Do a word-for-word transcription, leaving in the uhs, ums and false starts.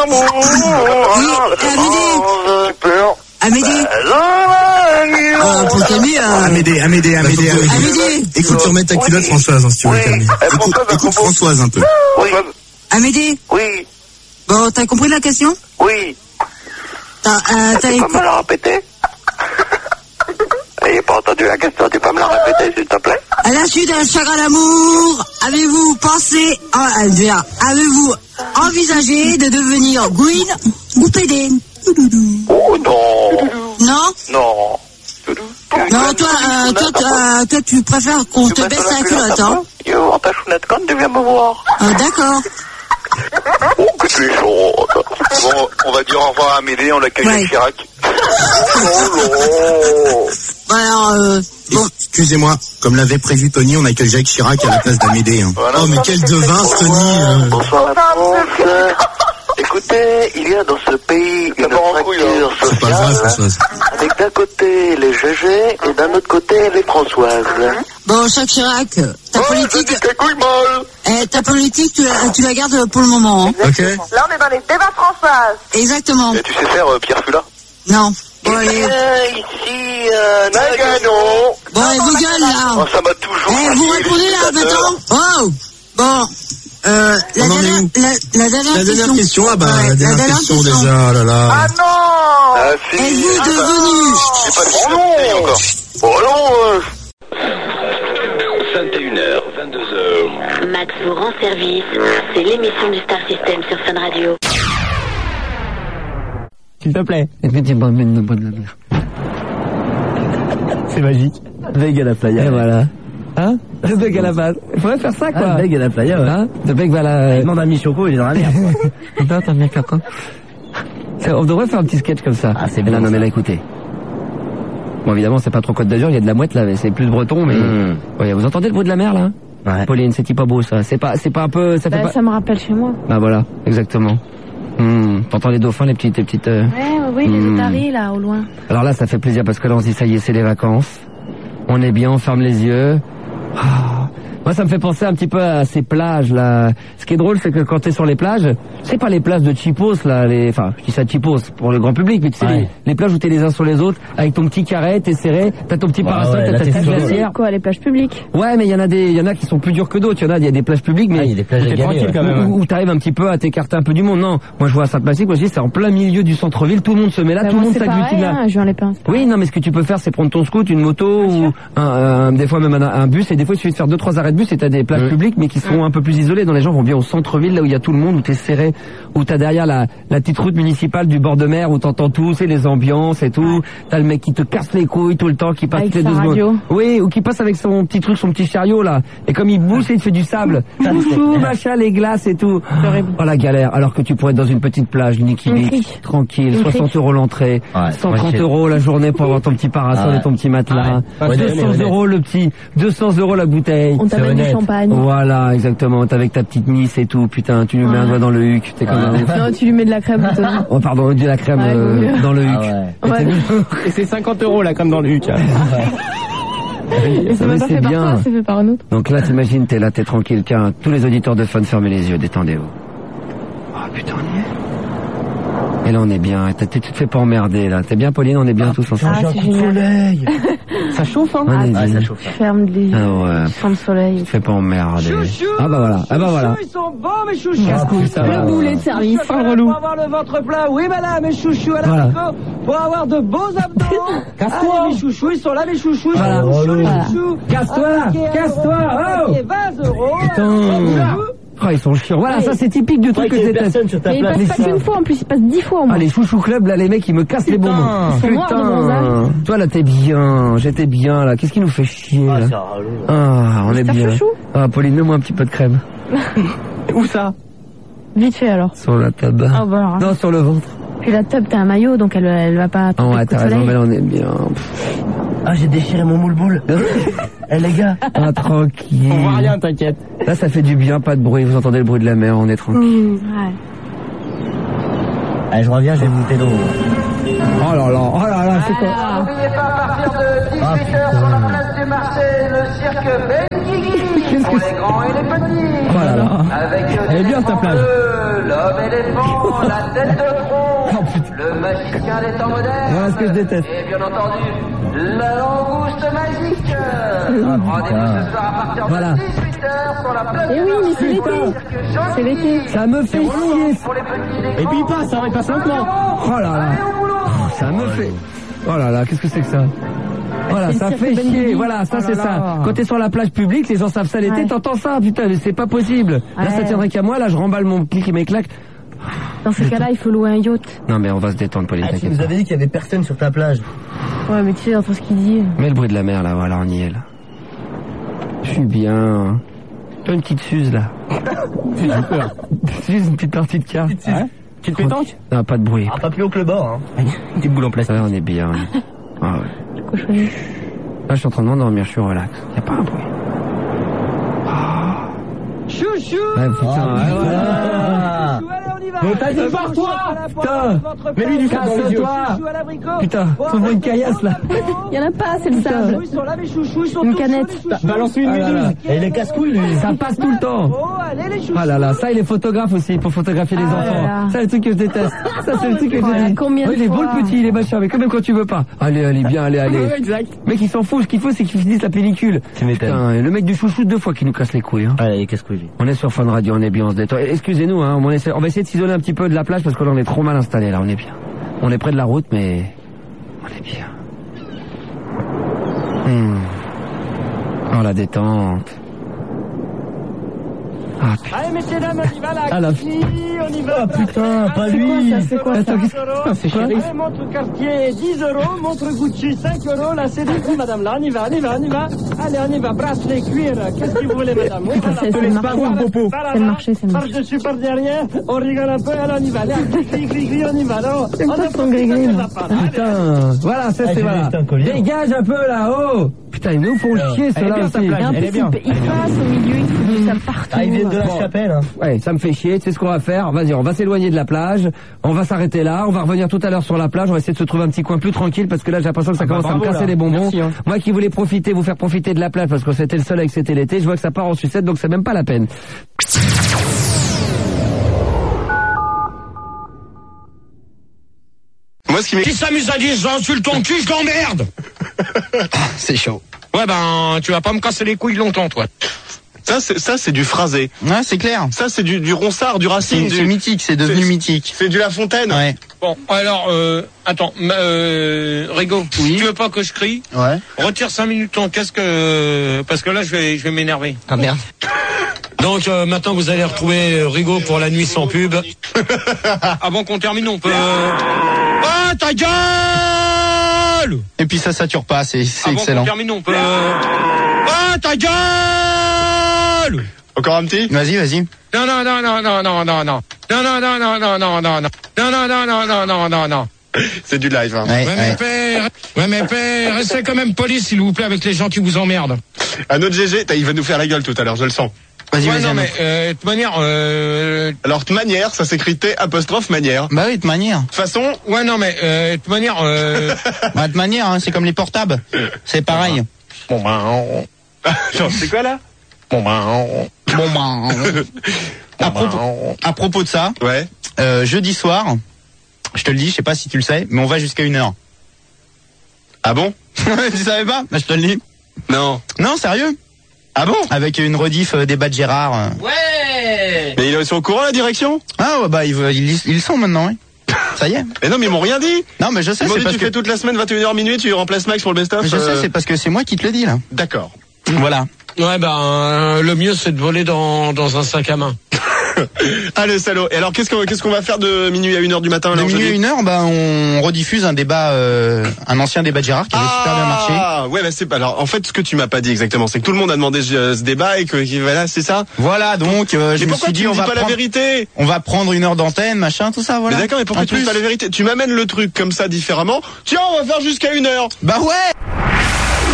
Oui, Amédée. Super. Amédée. Ah, pour calmer. Euh... Amédée, Amédée, Amédée, Amédée. Amédée. Écoute, tu remets ta culotte, Françoise, hein, si tu veux Oui. calmer. Eh, Écoute, Françoise, écoute elle Françoise un peu. Oui. Amédée. Oui. Bon, t'as compris la question? Oui. T'as, euh, t'as Tu peux écouté? me la répéter? J'ai pas entendu la question, tu peux me la répéter, s'il te plaît? À la suite d'un chagrin d'amour, avez-vous pensé, ah, euh, bien, avez-vous envisagé de devenir Gwyn ou Pédé? Oh non. Non? Non. Non, toi, euh, toi, toi, toi, tu préfères qu'on te baisse la culotte, hein? Yo, ta chounette, quand tu viens me voir? Ah, d'accord. Oh, que tu es chaude. Bon, on va dire au revoir à Amédée, on l'accueille Ouais. avec Chirac. Oh non. Bon, alors, euh, bon. Excusez-moi, comme l'avait prévu Tony, on accueille Jacques Chirac à la place d'Amédée. Hein. Voilà. Oh, mais quel devin, ce Tony euh. Bonsoir la France. Écoutez, il y a dans ce pays une fracture C'est pas vrai, sociale Françoise. avec d'un côté les G G et d'un autre côté les Françoises. Bon, Jacques Chirac, ta Oh, politique, je dis tes couilles molles. eh, ta politique, tu la, tu la gardes pour le moment, hein? Ok. Là, on est dans les débats Françoises. Exactement. Et tu sais faire euh, Pierre Fula? Non. Bon, allez. Euh, ici, euh, Nagano. Bon, allez, vos gueules, là. Oh, ça m'a toujours Eh, vous fatigué, répondez les là, dictateurs. maintenant? Oh! Bon. Euh, la On en est dernière, où la, la dernière La dernière question, ah bah, Ouais, la dernière question déjà, oh là là. Ah non. Ah si. Êtes-vous Ah, bah, devenu... j'ai pas fini de bouteille encore. Oh non euh. vingt et une heures, vingt-deux heures. Max vous rend service. C'est l'émission du Star System sur Fun Radio. S'il te plaît. C'est magique. Beg à la playa. Et voilà. Hein? Le bec à la base. Il faudrait faire ça, quoi. Ah, le bec à la playa, ouais. Hein? Le bec va la... Il demande à Michoko, il est dans la merde. Putain, t'as bien qu'à quoi? On devrait faire un petit sketch comme ça. Ah, c'est bien. bien. Non, mais ça. là, écoutez. Bon, évidemment, c'est pas trop Côte d'Azur, il y a de la mouette, là, mais c'est plus breton, mais... Mm. Ouais, vous entendez le bruit de la mer, là? Ouais. Pauline, c'est pas beau, ça. C'est pas, c'est pas un peu, ça fait Bah, pas... ça me rappelle chez moi. Bah, voilà, exactement. Hmm. T'entends les dauphins, les petites, les petites... euh, Ouais, oui, les Hmm. otaries, là, au loin. Alors là, ça fait plaisir parce que là, on se dit, ça y est, c'est les vacances. On est bien, on ferme les yeux. Ah. Moi, ça me fait penser un petit peu à ces plages, là. Ce qui est drôle, c'est que quand t'es sur les plages, c'est pas les plages de cheapos, là, les, enfin, je dis ça cheapos pour le grand public, mais tu sais, Ouais. les, les plages où t'es les uns sur les autres, avec ton petit carré, t'es serré, t'as ton petit Ouais, parasol, ouais, t'as là, ta t'es petite sous l'eau. glacière. Quoi, les plages publiques? Ouais, mais il y en a des, il y en a qui sont plus durs que d'autres. Il y en a, il y a des plages publiques, mais Ah, il y a des plages où t'es égalées, tranquille ouais. quand même, où, où t'arrives un petit peu à t'écarter un peu du monde. Non, moi je vois à Sainte-Massique, moi je dis c'est en plein milieu du centre-ville, tout le monde se met là, Bah, tout le moi, monde c'est s'agglutine pareil, là. hein, Juan-les-Pins. c'est Oui, pareil. non, mais ce que tu peux faire, c'est prendre ton scoot, une moto ou un, un- des fois même un, un bus, et des fois il suffit de faire deux trois arrêts de bus et t'as des plages Mm. publiques, mais qui sont un peu plus isolées. Dans les gens vont bien au centre-ville, là où il y a tout le monde, où t'es serré, où t'as derrière la, la petite route municipale du bord de mer, où t'entends tout, c'est les ambiances et tout. T'as le mec qui te casse les couilles tout le temps, qui passe Avec toutes les sa deux radio. secondes. Oui, ou qui passe avec son petit truc, son petit chariot là, et comme il bouge, il te fait du sable. Chouchou, machin, les glaces et tout. horrible. Oh la galère. Alors que tu pourrais être dans une petite plage, Niki Une Beach, crique. tranquille, Une soixante crique. euros l'entrée, Ouais, cent moi, trente j'ai- euros la journée pour avoir ton petit parasol Ah ouais. et ton petit matelas, Ah ouais. deux Honnête, cents honnête. euros le petit, deux cents euros la bouteille. On t'amène du honnête. champagne. Voilà, exactement. T'es avec ta petite Nice et tout. Putain, tu lui mets un Ouais. doigt dans le huc. T'es comme un ouf. Non, tu lui mets de la crème, Tony. Oh pardon, de la crème Ouais, euh, vaut mieux. dans le huc. Ah ouais. Et t'es Ouais. mis- Et c'est cinquante euros la crème dans le huc. Et Mais c'est même pas c'est fait par bien. toi, c'est fait par un autre. Donc là, t'imagines, t'es là, t'es tranquille. Tiens, tous les auditeurs de Fun, fermez les yeux, détendez-vous. Oh putain, on y est. Et là, on est bien. Et t'as- Tu te fais pas emmerder, là. T'es bien, Pauline? On est bien tous ensemble. Ah, c'est génial. Ça chauffe, hein? Ah, Allez-y. Ouais, ça chauffe. Ferme les yeux. Ah ouais. Sans le soleil. Tu te fais pas emmerder. Ah bah voilà. Ah bah voilà. Ils sont bons, mes chouchous. Casse-couille, ça va. Le boulet de service. Pour avoir le ventre plat, oui, madame, mes chouchous à la Voilà. pico, pour avoir de beaux abdos. Casse-toi. Allez, mes chouchous, ils sont là, mes chouchous, Voilà. mes chouchous, les Voilà. chouchous. Casse-toi, Un paquet, un casse-toi, euro, un oh. paquet, vingt euros. Putain. Oh, ils sont chiants. Voilà, ça c'est typique du truc que qu'il y ait je déteste. personne sur ta Mais il place. passe pas qu'une fois, en plus, il passe dix fois en Ah, moins. les chouchous club, là, les mecs, ils me cassent les bonbons. Ils sont noirs de bronzage. Toi, là, t'es bien. J'étais bien, là. Qu'est-ce qui nous fait chier, Ah, là? c'est relou. Ah, on est Mister bien. Chouchou. Ah, Pauline, mets-moi un petit peu de crème. Où ça? Vite fait, alors. Sur la table. Ah, bah, alors. Non, sur le ventre. Puis la tub, t'as un maillot, donc elle, elle va pas Ah attraper ouais, le coup t'as de raison, mais soleil. là, on est bien. Pff. Ah, j'ai déchiré mon moule-boule. Eh, les gars. Ah, tranquille. On voit rien, t'inquiète. Là, ça fait du bien, pas de bruit. Vous entendez le bruit de la mer, on est tranquille. Mmh, ouais. Allez, je reviens, je vais monter l'eau. Oh là là, oh là là, c'est quoi? N'oubliez pas, à partir de Ah, dix-huit heures, sur la place du Marseille, le cirque Benguigui. qu'est-ce que pour c'est? les grands et les petits. Oh là là. Avec Elle est bien ta plage. l'homme éléphant, la tête de tronc, le magicien des temps modernes. Voilà ce que je déteste. Et bien entendu, la langouste magique. Rendez-vous ce soir à partir Voilà. de dix-huit heures sur la place. Eh oui, mais c'est l'été. C'est l'été. Ça me fait chier. Pour les petits, Et puis il passe, hein, il passe lentement. Oh là là. Ça me fait... Oh là là, qu'est-ce que c'est que ça? Voilà, C'est le ça cirque fait Ben chier, Guigui. voilà, ça Oh c'est là ça. là. Quand t'es sur la plage publique, les gens savent ça l'été, Ouais. t'entends ça, putain, mais c'est pas possible. Là, ça Ouais. tiendrait qu'à moi, là, je remballe mon clic et mes claques. Dans ces cas-là, il faut louer un yacht. Non, mais on va se détendre, Pauline, Ah, tu t'inquiète nous pas. avais dit qu'il y avait personne sur ta plage. Ouais, mais tu sais, entre ce qu'il dit. Mets le bruit de la mer, là, voilà, on y est, là. Je suis bien. Toi, une petite suze, là. J'ai peur. Suze, une petite partie de quart. Ouais. Tu te pétanques? Non, pas de bruit. Ah, pas plus haut que le bord, hein. Une petite boule en plastique. Ça, on est bien. on est- Ah ouais. Cochonnerie. Là, je suis en train de m'endormir, je suis relax. Y a pas un bruit. Chouchou. Ouais, putain, ouais, voilà. Ah. Chouchou, allez, on y va. Mais vas-y, barre-toi, putain. Mets-lui du sable dans les yeux. Chouchou à l'abricot. Putain, Bon, trouve-moi une caillasse, là. Il y en a pas, c'est le sable. Ils sont là, mes chouchous, ils sont Une tous canette. chauds, les chouchous. Balance une Ah là là. méduse. Et les casse-couilles, lui. Ça passe tout le temps. Oh, allez, les chouchous. Ah là là, ça, il est photographe aussi, pour photographier les Ah enfants. là là. Ça, c'est le truc que je déteste. Ça, c'est le truc que je Voilà, dis. combien de Ouais, il est beau fois le petit, il est machin, mais quand même quand tu veux pas. Allez, allez, bien, allez, allez. Exact. Mec, il s'en fout, ce qu'il faut, c'est qu'il finisse la pellicule. Tu m'étonnes. Putain, et le mec du chouchou, deux fois qui nous casse les couilles, hein. Allez, les casse-couilles, lui. On est sur Fun Radio, on est bien, on se détend. Excusez-nous, hein, on, essaie- on va essayer de s'isoler un petit peu de la plage parce que là, on est trop mal installé, là, on est bien. On est près de la route, mais on est bien. Hmm. Oh, la détente. Ah, putain. Allez, messieurs, dames, on y va, là. Ah, la Qui, on y va. Ah, putain, pas C'est quoi lui. ça? C'est quoi ça? Attends, qu'est-ce que c'est, chérie? Allez, montre Cartier, dix euros, montre Gucci, cinq euros, là, c'est d'ici, madame, là, on y va, on y va, on y va. Allez, on y va, bracelet, cuir, qu'est-ce que vous voulez, madame? Oui, voilà, c'est- tous c'est les le spars, marché. voilà, Popo. par C'est le là, marché, c'est le par marché. dessus, par derrière, on rigole un peu, allez, on y va, allez, gris, gris, gris, on y va, là. J'aime On pas a son profité gris-gris, de moi. la part, allez. Putain, voilà, ça Ah, c'est j'ai voilà. juste un collier. Dégage un peu là, oh. Putain, ils nous font chier Elle est ceux-là bien, ta aussi. plage. Et en Elle plus, est bien. il, il passe au milieu, il fout du sable partout. Ah, ils viennent de la Bon. chapelle, hein. Ouais, ça me fait chier, tu sais ce qu'on va faire? Vas-y, on va s'éloigner de la plage, on va s'arrêter là, on va revenir tout à l'heure sur la plage, on va essayer de se trouver un petit coin plus tranquille parce que là j'ai l'impression que ça Ah bah commence à bravo, me casser là. les bonbons. Merci, hein. Moi qui voulais profiter, vous faire profiter de la plage parce que c'était le soleil, que c'était l'été, je vois que ça part en sucette donc c'est même pas la peine. Moi, ce qui m'est... Qui s'amuse à dire j'insulte ton cul, je l'emmerde. C'est chaud. Ouais ben tu vas pas me casser les couilles longtemps toi. Ça, c'est, ça, c'est du phrasé. Ouais, c'est clair. Ça, c'est du, du Ronsard, du Racine. C'est du... c'est mythique, c'est devenu c'est- mythique. C'est du La Fontaine. Ouais. Bon alors euh, attends m- euh, Rigo, Oui. tu veux pas que je crie? Ouais. Retire cinq minutes ton casque euh, parce que là je vais je vais m'énerver. Ah merde. Donc euh, maintenant vous allez retrouver euh, Rigo pour la nuit sans pub. Avant qu'on termine on peut. Ah ta gueule! Et puis ça sature pas, c'est c'est Avant excellent. qu'on termine on peut. Ah ta gueule! Encore un petit? Vas-y, vas-y. Non, non, non, non, non, non, non, non. Non, non, non, non, non, non, non, non. Non, non, non, non, non, non, non, non. C'est du live, hein. Ouais, Ouais, mais ouais. père, ouais, mais père, restez quand même poli, s'il vous plaît, avec les gens qui vous emmerdent. Un autre G G, t'as- il va nous faire la gueule tout à l'heure, je le sens. Vas-y, Ouais, vas-y. non, un mais, autre. euh, de toute manière, euh, Alors, de manière, ça s'écrit T apostrophe manière. Bah oui, de manière. De façon, ouais, non, mais, euh, de toute manière, euh, Bah de manière, hein, c'est comme les portables. C'est pareil. bon, ben, on- genre, c'est quoi là? bon, ben, on- Bon bah. À propos, à propos de ça, Ouais. euh, jeudi soir, je te le dis, je sais pas si tu le sais, mais on va jusqu'à une heure. Ah bon? Tu savais pas? Bah je te le dis. Non. Non, sérieux. Ah bon? Avec une rediff euh, des bas de Gérard. euh. Ouais! Mais ils sont au courant, la direction? Ah ouais, bah ils, ils, ils, ils le sont maintenant, oui. Ça y est. Mais non, mais ils m'ont rien dit. Non, mais je sais, Ils m'ont c'est dit, parce tu que fais toute la semaine, vingt et une heures minuit, tu remplaces Max pour le best-of. je euh, sais, c'est parce que c'est moi qui te le dis là. D'accord. Voilà. Ouais, ben, euh, le mieux, c'est de voler dans, dans un sac à main. Ah, le salaud. Et alors, qu'est-ce qu'on, qu'est-ce qu'on va faire de minuit à une heure du matin, De alors, minuit à jeudi? une heure, bah on rediffuse un débat, euh, un ancien débat de Gérard qui avait super bien marché. Ah, ouais, bah c'est pas. Alors, en fait, ce que tu m'as pas dit exactement, c'est que tout le monde a demandé ce, ce débat et que, voilà, c'est ça. Voilà, donc euh, je Mais me pourquoi suis tu dit me on dis va pas la prendre, vérité? on va prendre une heure d'antenne, machin, tout ça, voilà. Mais d'accord, mais pourquoi En tu me dis plus. pas la vérité? Tu m'amènes le truc comme ça différemment. Tiens, on va faire jusqu'à une heure. Bah ouais.